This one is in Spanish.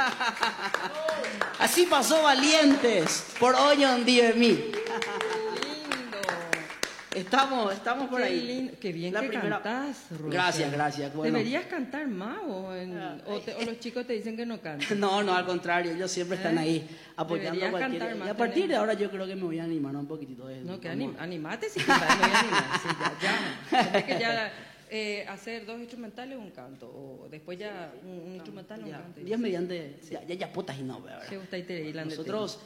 Así pasó Valientes, por hoy en día de mí. Estamos por Qué ahí. lindo. Qué bien La que primera... cantás, Rosa. Gracias. Bueno. Deberías cantar más o los chicos te dicen que no cantes. No, al contrario, ellos siempre están ahí apoyando Deberías cualquier... cantar más, Y a partir de ahora yo creo que me voy a animar un poquitito. No, que animate si cantás, me voy a animar. Sí, ya. Tendré que ya hacer 2 instrumentales o un canto, o después ya un instrumental o un canto. Dios mediante, ya putas y no, ¿verdad? Se gusta y te Nosotros